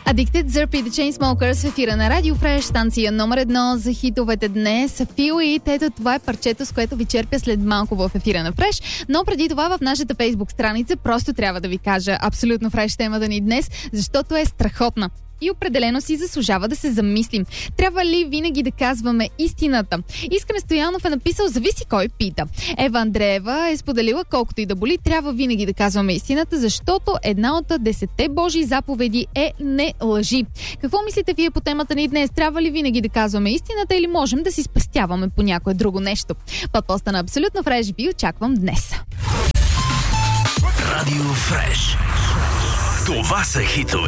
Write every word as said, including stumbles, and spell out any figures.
Addicted, Zerp и The Chainsmokers в ефира на Радио Фреш, станция номер едно за хитовете днес. Фил и Тето, това е парчето, с което ви черпя след малко в ефира на Фреш. Но преди това в нашата Фейсбук страница просто трябва да ви кажа абсолютно Фреш темата ни днес, защото е страхотна. И определено си заслужава да се замислим. Трябва ли винаги да казваме истината? Искрен Стоянов е написал: зависи кой пита. Ева Андреева е споделила: колкото и да боли, трябва винаги да казваме истината, защото една от десетте Божии заповеди е не лъжи. Какво мислите вие по темата ни днес? Трябва ли винаги да казваме истината или можем да си спестяваме по някое друго нещо? Под поста на Абсолютно Фреш ви очаквам днес. Радио Фреш. Това са хитове.